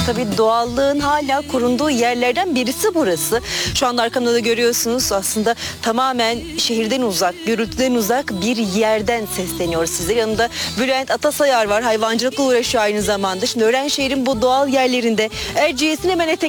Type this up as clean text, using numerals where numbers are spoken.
Tabii doğallığın hala korunduğu yerlerden birisi burası. Şu anda arkamda da görüyorsunuz, aslında tamamen şehirden uzak, gürültüden uzak bir yerden sesleniyoruz size. Yanında Bülent Atasayar var, hayvancılıkla uğraşıyor aynı zamanda. Şimdi Örenşehir'in bu doğal yerlerinde Erciyes'in hemen